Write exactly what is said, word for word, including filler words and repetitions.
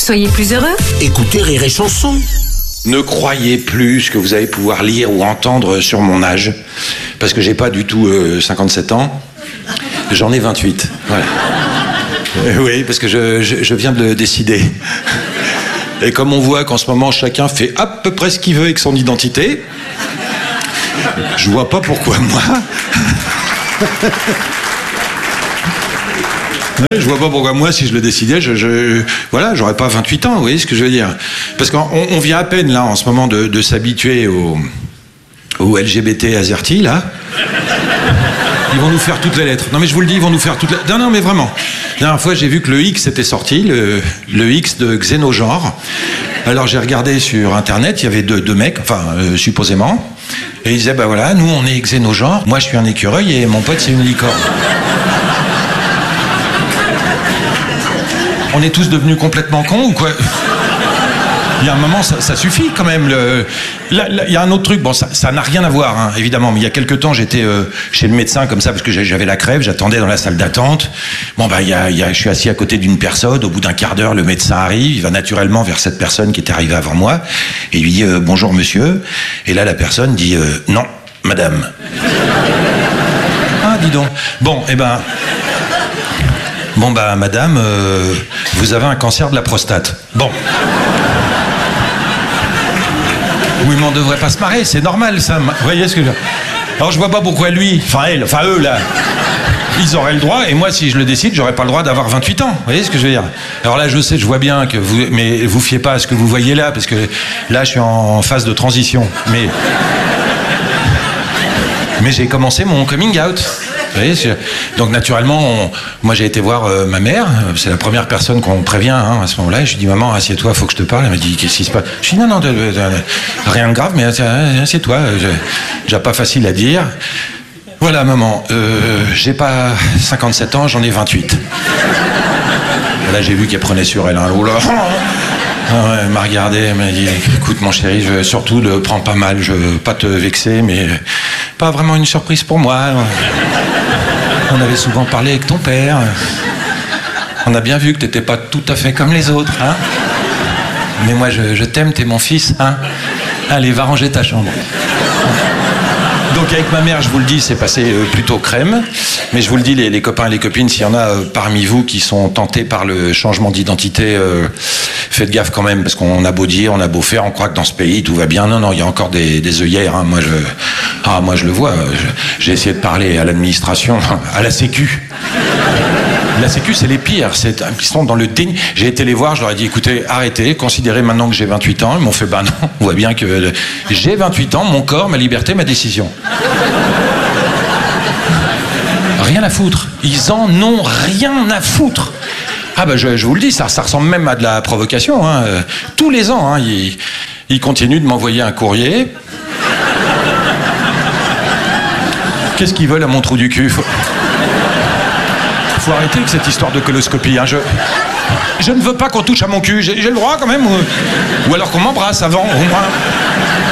Soyez plus heureux. Écoutez Rire et Chanson. Ne croyez plus ce que vous allez pouvoir lire ou entendre sur mon âge, parce que j'ai pas du tout euh, cinquante-sept ans, j'en ai vingt-huit. Voilà. Euh, oui, parce que je, je, je viens de le décider. Et comme on voit qu'en ce moment chacun fait à peu près ce qu'il veut avec son identité, je vois pas pourquoi moi. Je vois pas pourquoi moi, si je le décidais, je, je, voilà, j'aurais pas vingt-huit ans, vous voyez ce que je veux dire. Parce qu'on on vient à peine, là, en ce moment, de, de s'habituer au, au L G B T AZERTY, là. Ils vont nous faire toutes les lettres. Non, mais je vous le dis, ils vont nous faire toutes les... Non, non, mais vraiment. La dernière fois, j'ai vu que le X était sorti, le, le X de Xénogenre. Alors, j'ai regardé sur Internet, il y avait deux, deux mecs, enfin, euh, supposément. Et ils disaient, bah voilà, nous, on est Xénogenre. Moi, je suis un écureuil et mon pote, c'est une licorne. On est tous devenus complètement cons ou quoi? Il y a un moment, ça, ça suffit quand même. Le... Là, là, il y a un autre truc, bon, ça n'a rien à voir, hein, évidemment, mais il y a quelques temps, j'étais euh, chez le médecin comme ça, parce que j'avais la crève, j'attendais dans la salle d'attente. Bon, bah, il y a, il y a, je suis assis à côté d'une personne, au bout d'un quart d'heure, le médecin arrive, il va naturellement vers cette personne qui était arrivée avant moi, et il lui dit euh, « Bonjour monsieur », et là, la personne dit euh, « Non, madame ». Ah, dis donc. Bon, eh ben... Bon, bah, madame, euh, vous avez un cancer de la prostate. Bon. Oui, mais on devrait pas se marrer, c'est normal, ça. Vous voyez ce que je... Alors, je vois pas pourquoi lui, enfin elle, enfin eux, là, ils auraient le droit, et moi, si je le décide, j'aurais pas le droit d'avoir vingt-huit ans. Vous voyez ce que je veux dire? Alors là, je sais, je vois bien que vous... Mais vous fiez pas à ce que vous voyez là, parce que là, je suis en phase de transition. Mais... Mais j'ai commencé mon coming out. Vous voyez, donc naturellement, on... moi j'ai été voir euh, ma mère, c'est la première personne qu'on prévient hein, à ce moment-là, et je lui dis maman, assieds-toi, faut que je te parle. Elle m'a dit qu'est-ce qui se passe? Je lui dis non, non, de, de, de, rien de grave, mais assieds-toi, j'ai pas facile à dire. Voilà maman, euh, j'ai pas cinquante-sept ans, j'en ai vingt-huit. Là j'ai vu qu'elle prenait sur elle, hein. Oh là. Ah ouais, elle m'a regardé, elle m'a dit écoute mon chéri, je, surtout ne prends pas mal, je veux pas te vexer, mais pas vraiment une surprise pour moi. On avait souvent parlé avec ton père. On a bien vu que t'étais pas tout à fait comme les autres, hein. Mais moi je, je t'aime, t'es mon fils, hein. Allez, va ranger ta chambre. Donc avec ma mère, je vous le dis, c'est passé euh, plutôt crème. Mais je vous le dis, les, les copains et les copines, s'il y en a euh, parmi vous qui sont tentés par le changement d'identité, euh, faites gaffe quand même, parce qu'on a beau dire, on a beau faire, on croit que dans ce pays tout va bien. Non, non, il y a encore des, des œillères. Hein. Moi, je, ah, moi, je le vois. Je, j'ai essayé de parler à l'administration, à la Sécu. La Sécu, c'est les pires. C'est, ils sont dans le déni. J'ai été les voir, je leur ai dit, écoutez, arrêtez, considérez maintenant que j'ai vingt-huit ans. Ils m'ont fait, bah non, on voit bien que euh, j'ai vingt-huit ans, mon corps, ma liberté, ma décision. Rien à foutre. Ils en ont rien à foutre. Ah bah je, je vous le dis, ça, ça ressemble même à de la provocation. Hein. Euh, tous les ans, hein, ils, ils continuent de m'envoyer un courrier. Qu'est-ce qu'ils veulent à mon trou du cul? Faut... Faut arrêter avec cette histoire de coloscopie. Hein. Je... je ne veux pas qu'on touche à mon cul. J'ai, j'ai le droit quand même. Ou, ou alors qu'on m'embrasse avant. Au moins.